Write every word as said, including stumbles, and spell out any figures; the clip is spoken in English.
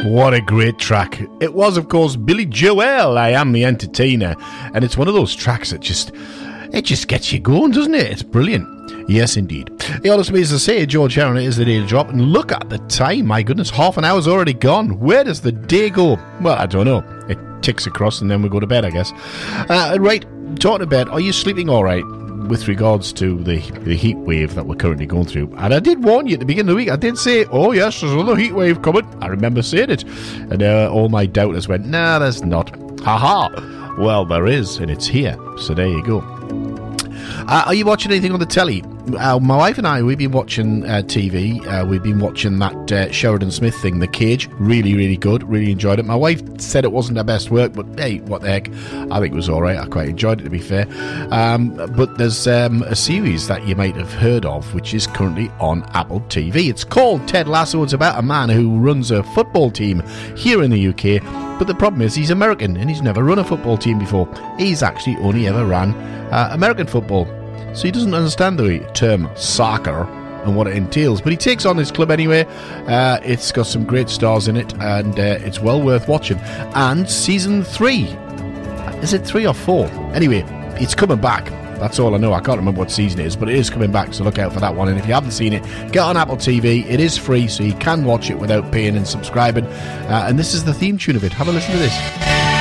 What a great track. It was, of course, Billy Joel, I Am the Entertainer. And it's one of those tracks that just, it just gets you going, doesn't it? It's brilliant. Yes, indeed. It honestly means to say, George Heron, it is the Daily Drop. And look at the time. My goodness, half an hour's already gone. Where does the day go? Well, I don't know. It ticks across and then we go to bed, I guess. Uh, right, talking about, are you sleeping all right? With regards to the, the heat wave that we're currently going through. And I did warn you at the beginning of the week. I did say, oh yes, there's another heat wave coming. I remember saying it. And uh, all my doubters went, nah, there's not. Ha-ha. Well, there is, and it's here. So there you go. Uh, are you watching anything on the telly? Uh, my wife and I, we've been watching uh, T V. Uh, we've been watching that uh, Sheridan Smith thing, The Cage. Really, really good. Really enjoyed it. My wife said it wasn't her best work, but hey, what the heck. I think it was all right. I quite enjoyed it, to be fair. Um, but there's um, a series that you might have heard of, which is currently on Apple T V. It's called Ted Lasso. It's about a man who runs a football team here in the U K. But the problem is he's American and he's never run a football team before. He's actually only ever ran uh, American football. So he doesn't understand the term soccer and what it entails. But he takes on this club anyway. Uh, it's got some great stars in it, and uh, it's well worth watching. And season three, is it three or four? Anyway, it's coming back. That's all I know. I can't remember what season it is, but it is coming back, so look out for that one. And if you haven't seen it, get on Apple T V. It is free, so you can watch it without paying and subscribing. Uh, and this is the theme tune of it. Have a listen to this.